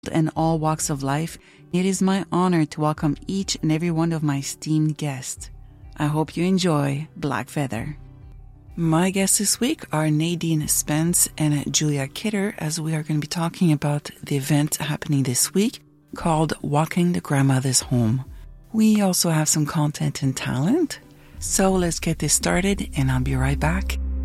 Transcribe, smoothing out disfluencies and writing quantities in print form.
and all walks of life, it is my honor to welcome each and every one of my esteemed guests. I hope you enjoy Black Feather. My guests this week are Nadine Spence and Julia Kidder, as we are going to be talking about the event happening this week called Walking the Grandmother's Home. We also have some content and talent. So let's get this started, and I'll be right back